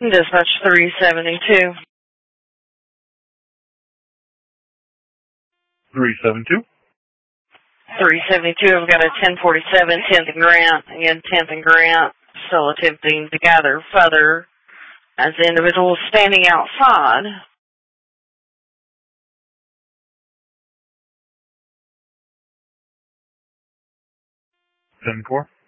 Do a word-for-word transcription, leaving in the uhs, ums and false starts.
Dispatch three seventy-two. three seventy-two. three seventy-two, I've got a ten forty-seven, tenth and Grant. Again, tenth and Grant, still attempting to gather further as the individual is standing outside. ten four.